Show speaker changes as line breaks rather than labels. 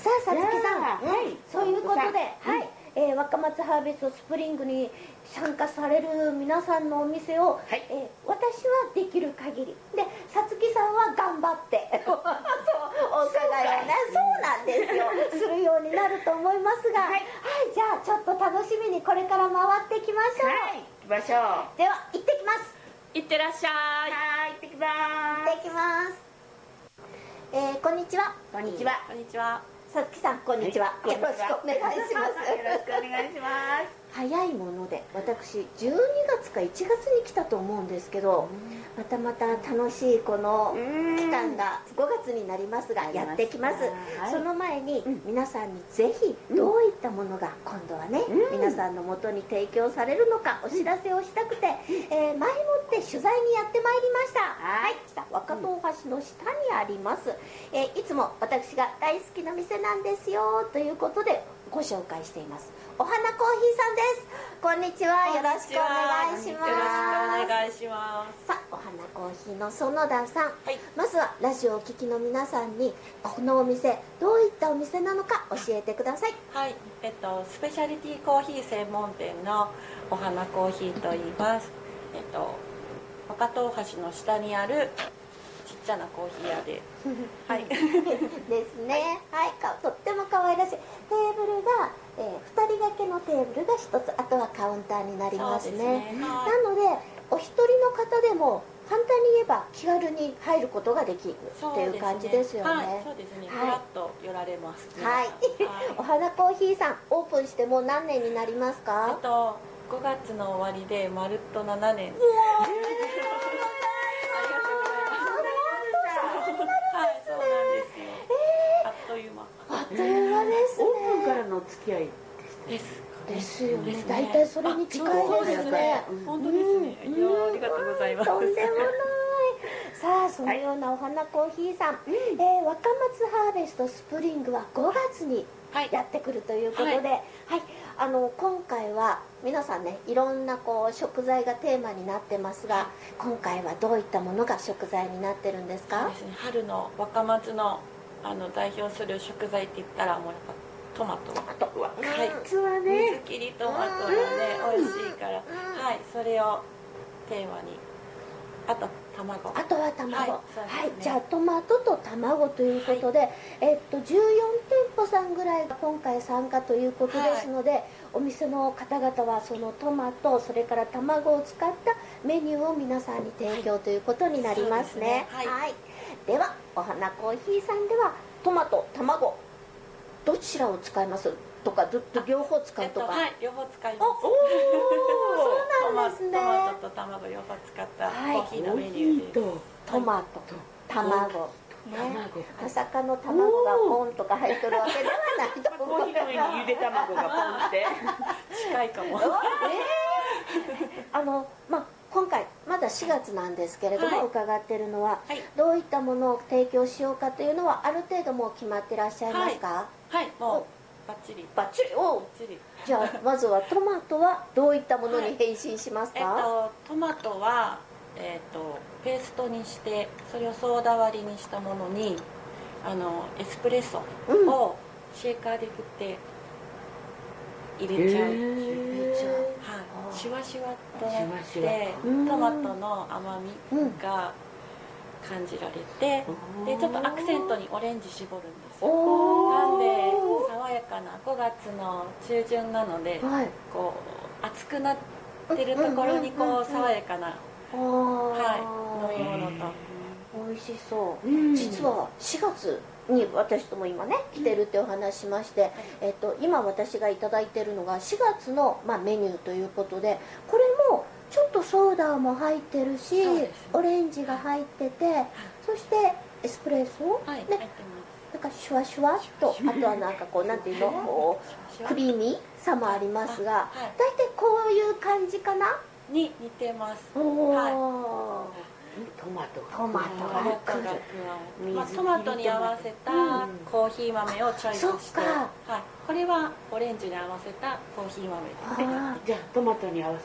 さあ、さつきさん、そういうことで、若松ハーベストスプリングに参加される皆さんのお店を、私はできる限りで、さつきさんは頑張ってそうお伺いをね、そうなんですよ、するようになると思いますが、じゃあちょっと楽しみにこれから回っていきましょう。
行きましょう。
では行ってきます。
行ってらっしゃい。
はい、行ってきます。
行ってきます。こんにちは。
こんにちは。
こんにちは。
さつきさん、こんにちは。よろしくお願いします。
よろしくお願いします。
早いもので私12月か1月に来たと思うんですけど、また楽しいこの期間が5月になりますがやってきます。その前に皆さんにぜひどういったものが今度はね、皆さんのもとに提供されるのかお知らせをしたくて、前もって取材にやってまいりました。若戸大橋の下にあります、いつも私が大好きな店なんですよということでご紹介していますお花コーヒーさんです。こんにちは、よろしくお願いします。
よろしくお願いします。
さあ、お花コーヒーの園田さん、まずはラジオをお聞きの皆さんにこのお店どういったお店なのか教えてください。
はい、スペシャリティコーヒー専門店のお花コーヒーと言います。若戸大橋の下にあるちっちゃなコーヒー屋で
ですね。とっても可愛らしいテーブルが、2人掛けのテーブルが1つ、あとはカウンターになりますね。なのでお一人の方でも簡単に言えば気軽に入ることができるっていう感じですよね。
そうですね。ふらっと寄られます。
お花コーヒーさんオープンしてもう何年になりますか
？5月の終わりでまるっと7年。
あっという間ですね。
オープンからの付き合い
ですよね。大体それに近いですね。
本当ですね。ありがとうございます。
とんでもない。さあ、そのようなお花コーヒーさん、若松ハーベストスプリングは5月にやってくるということで、今回は皆さんね、いろんな食材がテーマになってますが、今回はどういったものが食材になってるんですか？
春の若松の代表する食材って言ったらもうやっぱトマト。
実はね、
水切りトマトがね美味しいから、それをテーマに、あと卵。
あとは卵。じゃあトマトと卵ということで、14店舗さんぐらいが今回参加ということですので、お店の方々はそのトマト、それから卵を使ったメニューを皆さんに提供ということになりますね。ではお花コーヒーさんではトマト、卵どちらを使いますとか、両方使うとか？
両方使います。
そうなんですね。
トマトと卵両方使ったコーヒーのメニューです。
トマト、卵、まさかの卵がポンとか入ってるわけではないと思う。
コーヒーの上にゆで卵がポンして
近いかも。
今回まだ4月なんですけれども、伺っているのはどういったものを提供しようかというのはある程度もう決まってらっしゃいますか？
もうバッチリ。
じゃあまずはトマトはどういったものに変身しますか？
トマトはペーストにして、それをソーダ割りにしたものにエスプレッソをシェーカーで振って入れちゃう。シュワシュワっとなってトマトの甘みが感じられて、でちょっとアクセントにオレンジ絞るんですよ。なんで爽やかな、5月の中旬なので暑くなってるところに爽やかな飲み物と。
美味しそう。実は4月に私とも今ね来てるってお話しまして、今私がいただいてるのが4月のメニューということで、これもちょっとソーダも入ってるし、オレンジが入ってて、そしてエスプレッソなんかシュワシュワっと、あとはなんかなんていうの、クリーミーさもありますが、大体こういう感じかな
に似てます。
トマト
が来る。
トマトに合わせたコーヒー豆をチョイスして、これはオレンジに合わせたコーヒー豆で。
じゃあトマトに合わ